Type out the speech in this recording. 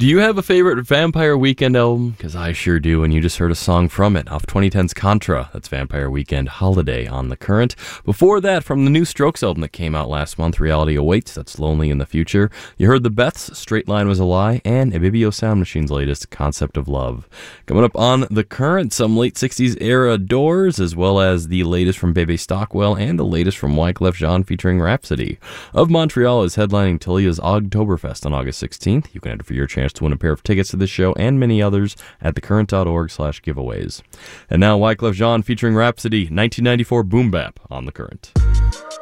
Do you have a favorite Vampire Weekend album? Because I sure do, and you just heard a song from it off 2010's Contra. That's Vampire Weekend Holiday on The Current. Before that, from the new Strokes album that came out last month, Reality Awaits, that's Lonely in the Future. You heard the Beths, Straight Line Was a Lie, and Ibibio Sound Machine's latest, Concept of Love. Coming up on The Current, some late 60s era Doors, as well as the latest from Bebe Stockwell and the latest from Wyclef Jean featuring Rhapsody. Of Montreal is headlining Talia's Ogtoberfest on August 16th. You can enter for your chance to win a pair of tickets to this show and many others at thecurrent.org/giveaways. And now Wyclef Jean featuring Rhapsody, 1994 Boom Bap on The Current.